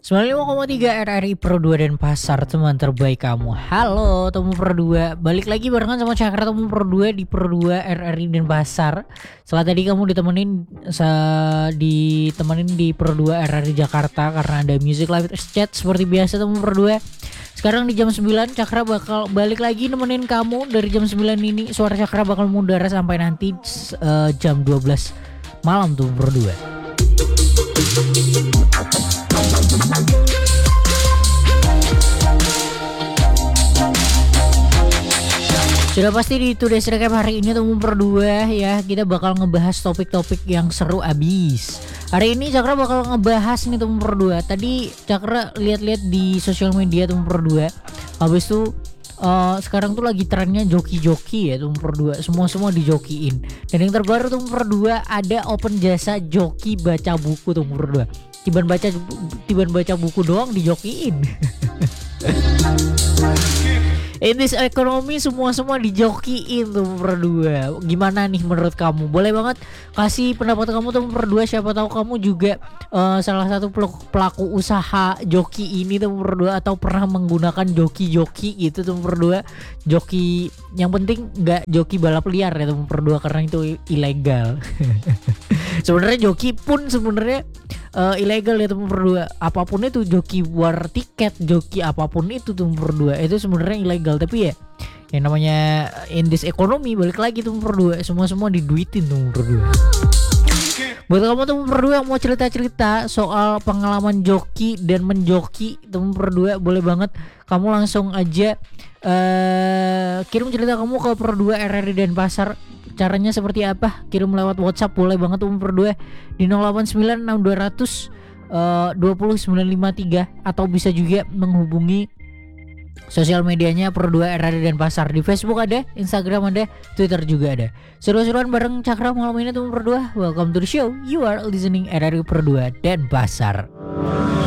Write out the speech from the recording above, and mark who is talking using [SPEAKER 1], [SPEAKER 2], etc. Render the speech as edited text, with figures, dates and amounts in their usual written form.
[SPEAKER 1] 95,3 RRI Pro 2 dan Pasar, teman terbaik kamu. Halo Temu Pro 2, balik lagi barengan sama Cakra Temu Pro 2 di Pro 2 RRI dan Pasar. Setelah tadi kamu ditemenin di Pro 2 RRI Jakarta karena ada music live chat seperti biasa Temu Pro 2. Sekarang di jam 9 Cakra bakal balik lagi nemenin kamu dari jam 9 ini. Suara Cakra bakal mengudara sampai nanti jam 12 malam Temu Pro 2. Sudah pasti di Today's Recap hari ini Temu Pro 2 ya, kita bakal ngebahas topik-topik yang seru abis. Hari ini Cakra bakal ngebahas nih Temu Pro 2. Tadi Cakra lihat-lihat di sosial media Temu Pro 2. Habis itu sekarang tuh lagi trennya joki-joki ya Temu Pro 2. Semua dijokiin. Dan yang terbaru Temu Pro 2 ada open jasa joki baca buku Temu Pro 2. Tiban baca buku doang dijokiin. In this economy semua dijokiin tuh Pro 2. Gimana nih menurut kamu? Boleh banget kasih pendapat kamu tuh Pro 2. Siapa tahu kamu juga salah satu pelaku usaha joki ini tuh Pro 2, atau pernah menggunakan joki-joki gitu tuh Pro 2. Joki yang penting nggak joki balap liar ya tuh Pro 2, karena itu ilegal. Sebenarnya joki pun sebenarnya ilegal ya Temu Pro 2. Apapun itu, joki war tiket, joki apapun itu Temu Pro 2, itu sebenarnya ilegal. Tapi ya yang namanya in this economy, balik lagi Temu Pro 2, semua diduitin Temu Pro 2. Buat kamu Temu Pro 2 yang mau cerita-cerita soal pengalaman joki dan menjoki Temu Pro 2, boleh banget kamu langsung aja kirim cerita kamu ke Pro 2 RRI dan Pasar. Caranya seperti apa? Kirim lewat WhatsApp boleh banget Temu Pro 2 di 0896200953, atau bisa juga menghubungi sosial medianya Pro 2 RRI dan Pasar. Di Facebook ada, Instagram ada, Twitter juga ada. Seru-seruan bareng Cakra malam ini Temu Pro 2. Welcome to the show. You are listening RRI Pro 2 dan Pasar.